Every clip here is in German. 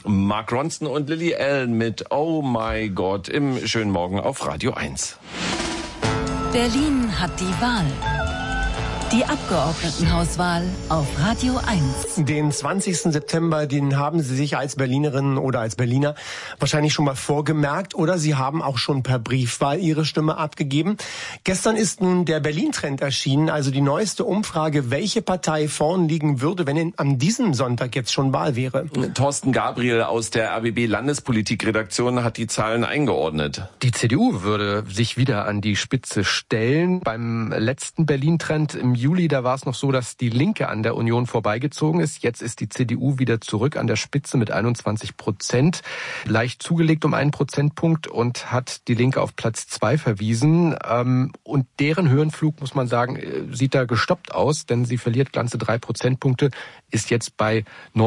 Mark Ronson und Lily Allen mit Oh My God im schönen Morgen auf Radio 1. Berlin hat die Wahl. Die Abgeordnetenhauswahl auf Radio 1. Den 20. September, den haben Sie sich als Berlinerinnen oder als Berliner wahrscheinlich schon mal vorgemerkt oder Sie haben auch schon per Briefwahl Ihre Stimme abgegeben. Gestern ist nun der Berlin-Trend erschienen, also die neueste Umfrage, welche Partei vorn liegen würde, wenn an diesem Sonntag jetzt schon Wahl wäre. Thorsten Gabriel aus der RBB Landespolitikredaktion hat die Zahlen eingeordnet. Die CDU würde sich wieder an die Spitze stellen. Beim letzten Berlin-Trend im Juli, da war es noch so, dass die Linke an der Union vorbeigezogen ist. Jetzt ist die CDU wieder zurück an der Spitze mit 21%, leicht zugelegt um 1 Prozentpunkt und hat die Linke auf Platz 2 verwiesen. Und deren Höhenflug, muss man sagen, sieht da gestoppt aus, denn sie verliert ganze 3 Prozentpunkte, ist jetzt bei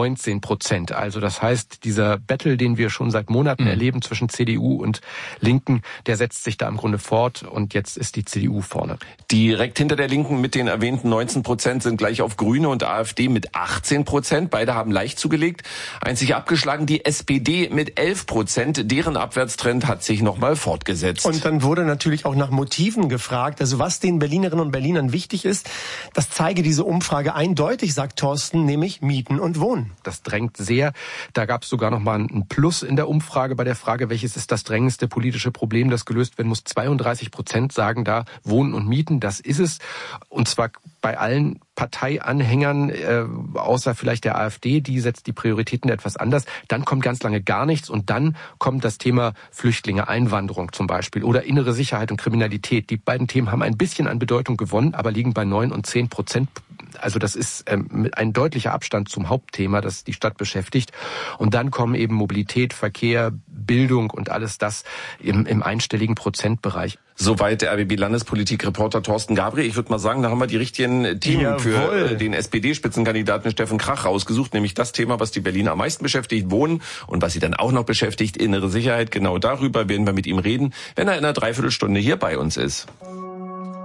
19%. Also das heißt, dieser Battle, den wir schon seit Monaten erleben zwischen CDU und Linken, der setzt sich da im Grunde fort und jetzt ist die CDU vorne. Direkt hinter der Linken mit den erwähnten 19% sind gleich auf Grüne und AfD mit 18%. Beide haben leicht zugelegt. Einzig abgeschlagen die SPD mit 11%. Deren Abwärtstrend hat sich nochmal fortgesetzt. Und dann wurde natürlich auch nach Motiven gefragt. Also was den Berlinerinnen und Berlinern wichtig ist, das zeige diese Umfrage eindeutig, sagt Thorsten, nämlich Mieten und Wohnen. Das drängt sehr. Da gab es sogar nochmal ein Plus in der Umfrage bei der Frage, welches ist das drängendste politische Problem, das gelöst werden muss. 32% sagen da Wohnen und Mieten, das ist es. Und zwar bei allen Parteianhängern, außer vielleicht der AfD, die setzt die Prioritäten etwas anders. Dann kommt ganz lange gar nichts und dann kommt das Thema Flüchtlinge, Einwanderung zum Beispiel oder innere Sicherheit und Kriminalität. Die beiden Themen haben ein bisschen an Bedeutung gewonnen, aber liegen bei 9 und 10%. Also das ist ein deutlicher Abstand zum Hauptthema, das die Stadt beschäftigt. Und dann kommen eben Mobilität, Verkehr, Bildung und alles das im einstelligen Prozentbereich. Soweit der RBB-Landespolitik-Reporter Thorsten Gabriel. Ich würde mal sagen, da haben wir die richtigen Themen für den SPD-Spitzenkandidaten Steffen Krach rausgesucht, nämlich das Thema, was die Berliner am meisten beschäftigt, Wohnen, und was sie dann auch noch beschäftigt, innere Sicherheit. Genau darüber werden wir mit ihm reden, wenn er in einer Dreiviertelstunde hier bei uns ist.